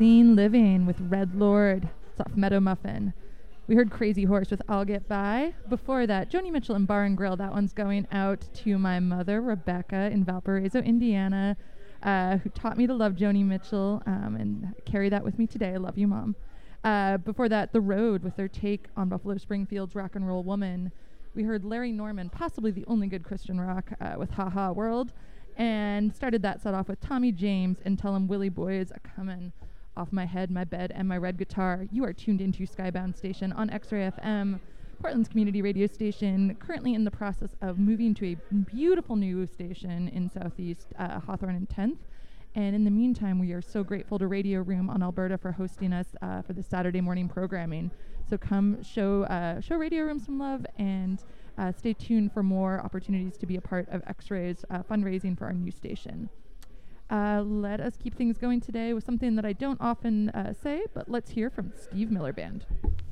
Clean Living with Red Lord. It's off Meadow Muffin. We heard Crazy Horse with I'll Get By. Before that, Joni Mitchell and Bar and Grill. That one's going out to my mother, Rebecca, in Valparaiso, Indiana, who taught me to love Joni Mitchell and carry that with me today. I love you, Mom. Before that, The Road with their take on Buffalo Springfield's Rock and Roll Woman. We heard Larry Norman, possibly the only good Christian rock, with Ha Ha World. And started that set off with Tommy James and Tell 'em Willie Boys a-comin' off my head, my bed, and my red guitar. You are tuned into Skybound Station on X-Ray FM, Portland's community radio station, currently in the process of moving to a beautiful new station in Southeast Hawthorne and 10th. And in the meantime, we are so grateful to Radio Room on Alberta for hosting us for the Saturday morning programming. So come show Radio Room some love and stay tuned for more opportunities to be a part of X-Ray's fundraising for our new station. Let us keep things going today with something that I don't often say, but let's hear from Steve Miller Band.